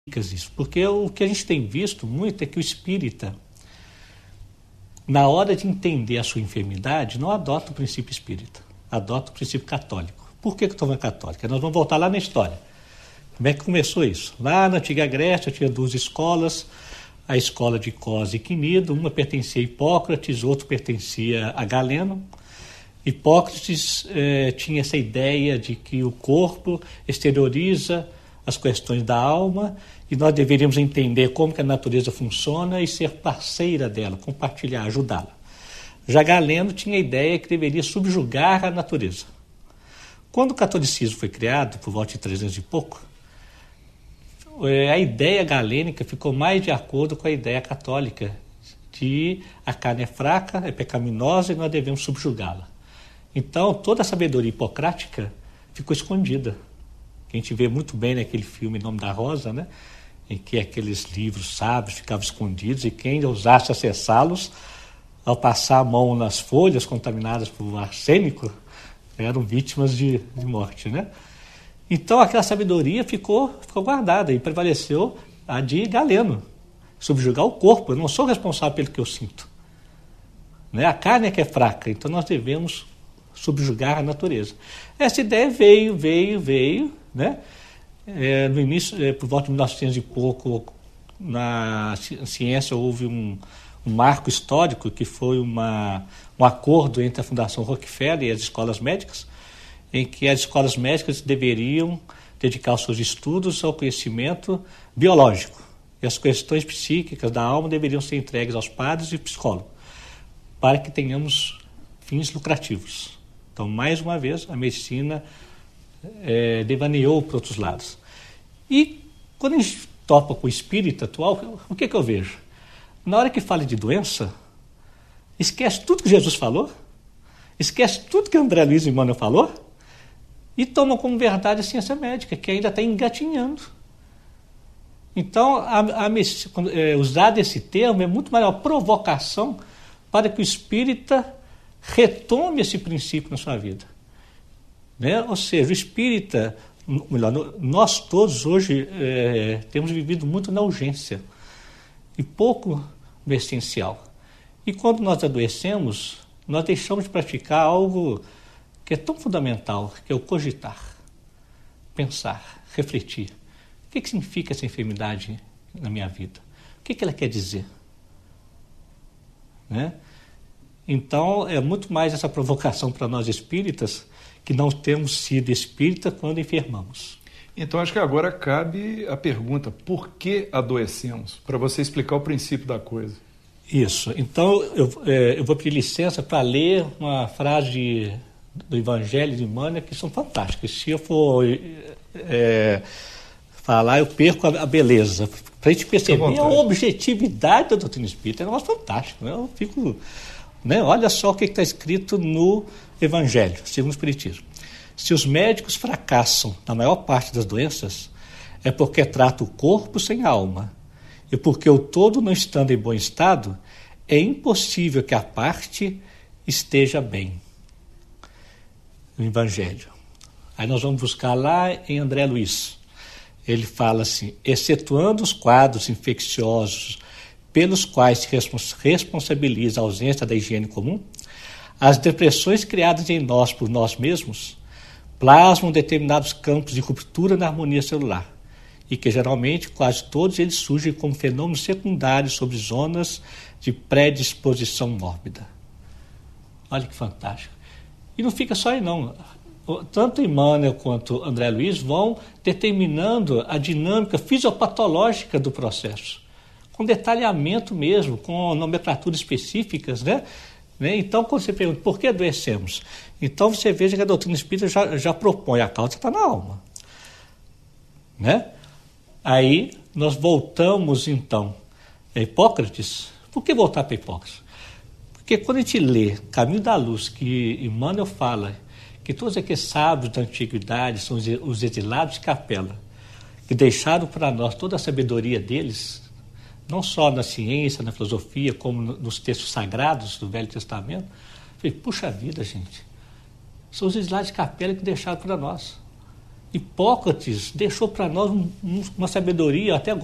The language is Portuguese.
isso, porque o que a gente tem visto muito é que o espírita, na hora de entender a sua enfermidade, não adota o princípio espírita, adota o princípio católico. Por que eu estou falando católica? Nós vamos voltar lá na história. Como é que começou isso? Lá na Antiga Grécia tinha duas escolas, a escola de Cos e Quinido, uma pertencia a Hipócrates, outra pertencia a Galeno. Hipócrates tinha essa ideia de que o corpo exterioriza as questões da alma e nós deveríamos entender como que a natureza funciona e ser parceira dela, compartilhar, ajudá-la. Já Galeno tinha a ideia que deveria subjugar a natureza. Quando o catolicismo foi criado, por volta de 300 e pouco, a ideia galênica ficou mais de acordo com a ideia católica de a carne é fraca, é pecaminosa e nós devemos subjugá-la. Então, toda a sabedoria hipocrática ficou escondida. A gente vê muito bem naquele filme Nome da Rosa, né? Em que aqueles livros sábios ficavam escondidos e quem ousasse acessá-los, ao passar a mão nas folhas contaminadas por arsênico, eram vítimas de morte, né? Então, aquela sabedoria ficou guardada e prevaleceu a de Galeno, subjugar o corpo. Eu não sou responsável pelo que eu sinto, né? A carne é que é fraca, então nós devemos subjugar a natureza. Essa ideia veio, né? No início, por volta de 1900 e pouco, na ciência houve um marco histórico que foi um acordo entre a Fundação Rockefeller e as escolas médicas, em que as escolas médicas deveriam dedicar os seus estudos ao conhecimento biológico e as questões psíquicas da alma deveriam ser entregues aos padres e psicólogos para que tenhamos fins lucrativos. Então, mais uma vez, a medicina devaneou para outros lados. E quando a gente topa com o espírito atual, o que eu vejo? Na hora que fala de doença, esquece tudo que Jesus falou, esquece tudo que André Luiz e Emmanuel falou e toma como verdade a ciência médica, que ainda está engatinhando. Então, usar esse termo é muito maior provocação para que o espírita retome esse princípio na sua vida, né? Ou seja, o espírita, melhor, nós todos hoje temos vivido muito na urgência e pouco no essencial. E quando nós adoecemos, nós deixamos de praticar algo que é tão fundamental, que é o cogitar, pensar, refletir. O que significa essa enfermidade na minha vida? O que ela quer dizer? Né? Então, é muito mais essa provocação para nós espíritas, que não temos sido espírita quando enfermamos. Então, acho que agora cabe a pergunta, por que adoecemos? Para você explicar o princípio da coisa. Isso. Então, eu vou pedir licença para ler uma frase do Evangelho de Emmanuel que são fantásticas. Se eu for falar, eu perco a beleza. Para a gente perceber a objetividade da doutrina espírita, é um negócio fantástico. Né? Eu fico... Né? Olha só o que está escrito no Evangelho, segundo o Espiritismo. Se os médicos fracassam na maior parte das doenças, é porque trata o corpo sem a alma. E porque o todo não estando em bom estado, é impossível que a parte esteja bem. No Evangelho. Aí nós vamos buscar lá em André Luiz. Ele fala assim, excetuando os quadros infecciosos pelos quais se responsabiliza a ausência da higiene comum, as depressões criadas em nós por nós mesmos plasmam determinados campos de ruptura na harmonia celular e que geralmente quase todos eles surgem como fenômenos secundários sobre zonas de predisposição mórbida. Olha que fantástico. E não fica só aí não. Tanto Emmanuel quanto André Luiz vão determinando a dinâmica fisiopatológica do processo, com detalhamento mesmo, com nomenclaturas específicas, né? Então, quando você pergunta por que adoecemos, então você veja que a doutrina espírita já propõe a causa está na alma, né? Aí nós voltamos então a Hipócrates. Por que voltar para Hipócrates? Porque quando a gente lê Caminho da Luz, que Emmanuel fala que todos aqueles sábios da antiguidade são os exilados de capela, que deixaram para nós toda a sabedoria deles, não só na ciência, na filosofia, como nos textos sagrados do Velho Testamento. Eu falei, puxa vida, gente, são os exilados de capela que deixaram para nós. Hipócrates deixou para nós uma sabedoria até agora.